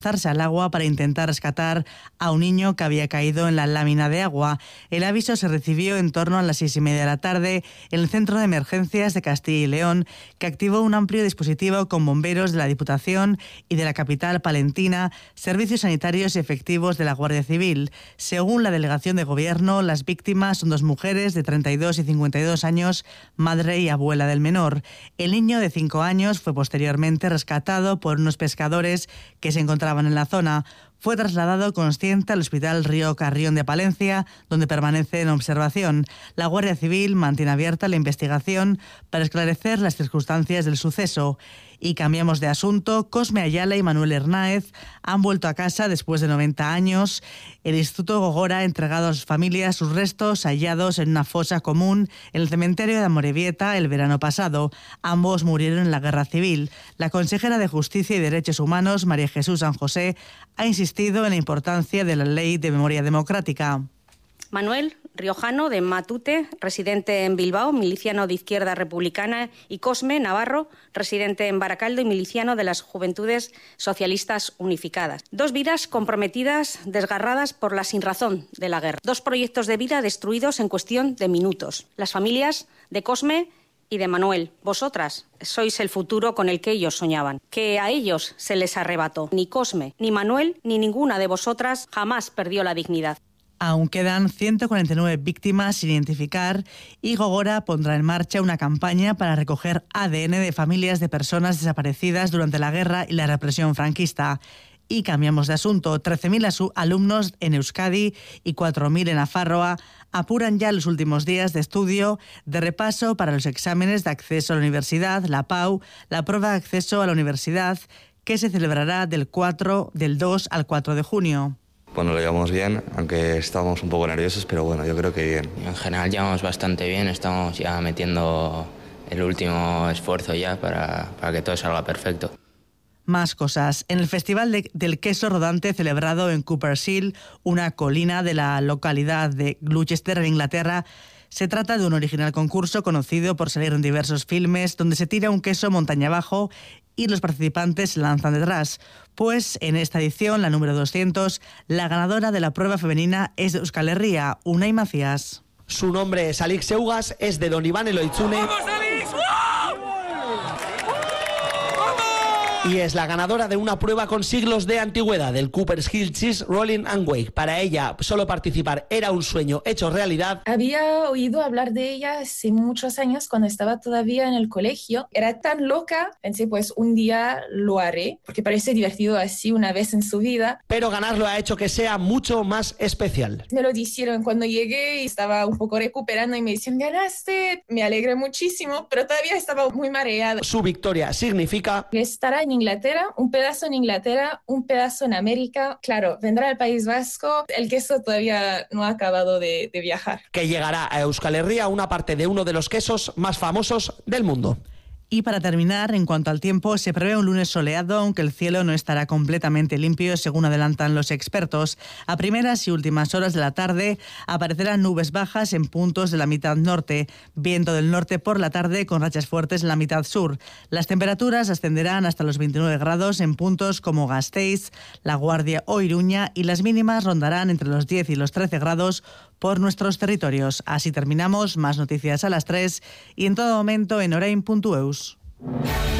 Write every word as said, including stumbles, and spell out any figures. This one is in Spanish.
lanzarse al agua para intentar rescatar a un niño que había caído en la lámina de agua. El aviso se recibió en torno a las seis y media de la tarde en el Centro de Emergencias de Castilla y León, que activó un amplio dispositivo con bomberos de la Diputación y de la capital palentina, servicios sanitarios y efectivos de la Guardia Civil. Según la delegación de gobierno, las víctimas son dos mujeres de treinta y dos y cincuenta y dos años, madre y abuela del menor. El niño de cinco años fue posteriormente rescatado por unos pescadores que se encontraban en la zona. Fue trasladado consciente al Hospital Río Carrión de Palencia, donde permanece en observación. La Guardia Civil mantiene abierta la investigación para esclarecer las circunstancias del suceso. Y cambiamos de asunto. Cosme Ayala y Manuel Hernáez han vuelto a casa después de noventa años. El Instituto Gogora ha entregado a sus familias sus restos hallados en una fosa común en el cementerio de Amorebieta el verano pasado. Ambos murieron en la Guerra Civil. La consejera de Justicia y Derechos Humanos, María Jesús San José, ha insistido en la importancia de la Ley de Memoria Democrática. Manuel, riojano de Matute, residente en Bilbao, miliciano de Izquierda Republicana, y Cosme Navarro, residente en Baracaldo y miliciano de las Juventudes Socialistas Unificadas. Dos vidas comprometidas, desgarradas por la sinrazón de la guerra. Dos proyectos de vida destruidos en cuestión de minutos. Las familias de Cosme y de Manuel, vosotras sois el futuro con el que ellos soñaban, que a ellos se les arrebató. Ni Cosme, ni Manuel, ni ninguna de vosotras jamás perdió la dignidad. Aún quedan ciento cuarenta y nueve víctimas sin identificar y Gogora pondrá en marcha una campaña para recoger A D N de familias de personas desaparecidas durante la guerra y la represión franquista. Y cambiamos de asunto. trece mil alumnos en Euskadi y cuatro mil en Nafarroa apuran ya los últimos días de estudio de repaso para los exámenes de acceso a la universidad, la P A U, la prueba de acceso a la universidad, que se celebrará del, cuatro, del dos al cuatro de junio. Bueno, lo llevamos bien, aunque estábamos un poco nerviosos, pero bueno, yo creo que bien. En general llevamos bastante bien, estamos ya metiendo el último esfuerzo ya para, para que todo salga perfecto. Más cosas. En el Festival de, del Queso Rodante celebrado en Cooper's, una colina de la localidad de Gloucester, en Inglaterra, se trata de un original concurso conocido por salir en diversos filmes donde se tira un queso montaña abajo y los participantes se lanzan detrás. Pues en esta edición, la número doscientos, la ganadora de la prueba femenina es de Euskal Herria, Unai Macías. Su nombre es Alix Eugas, es de Don Iván Eloitzune. ¡Vamos, Alix! Y es la ganadora de una prueba con siglos de antigüedad, del Cooper's Hill Cheese Rolling and Wake. Para ella, solo participar era un sueño hecho realidad. Había oído hablar de ella hace muchos años cuando estaba todavía en el colegio. Era tan loca, pensé, pues un día lo haré, porque parece divertido así una vez en su vida. Pero ganarlo ha hecho que sea mucho más especial. Me lo dijeron cuando llegué y estaba un poco recuperando y me decían, ganaste. Me alegré muchísimo, pero todavía estaba muy mareada. Su victoria significa estará en Inglaterra, un pedazo en Inglaterra, un pedazo en América. Claro, vendrá al País Vasco. El queso todavía no ha acabado de, de viajar. Que llegará a Euskal Herria, una parte de uno de los quesos más famosos del mundo. Y para terminar, en cuanto al tiempo, se prevé un lunes soleado, aunque el cielo no estará completamente limpio, según adelantan los expertos. A primeras y últimas horas de la tarde aparecerán nubes bajas en puntos de la mitad norte, viento del norte por la tarde con rachas fuertes en la mitad sur. Las temperaturas ascenderán hasta los veintinueve grados en puntos como Gasteiz, La Guardia o Iruña, y las mínimas rondarán entre los diez y los trece grados por nuestros territorios. Así terminamos. Más noticias a las tres y en todo momento en orain punto eus.